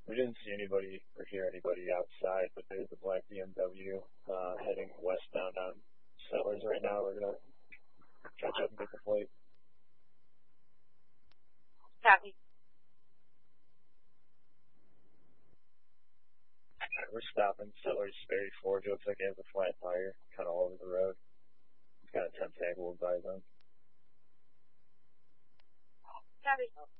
We didn't see anybody or hear anybody outside, but there's a black BMW heading westbound on Settlers right now. We're gonna catch up and get the flight. Copy. We're stopping Settlers Ferry Forge. Looks like it has a flat tire, kind of all over the road. It's got a temp tag. We'll advise them. Copy.